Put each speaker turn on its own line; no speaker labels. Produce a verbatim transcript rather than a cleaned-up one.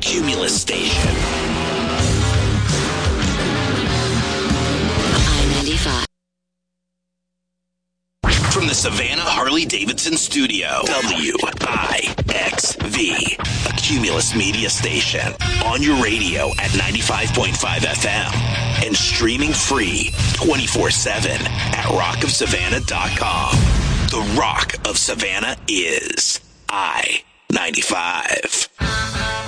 Cumulus Station.
I ninety-five.
From the Savannah Harley-Davidson studio, W I X V, a Cumulus media station. On your radio at ninety-five point five F M and streaming free twenty-four seven at rock of savannah dot com. The Rock of Savannah is I ninety-five.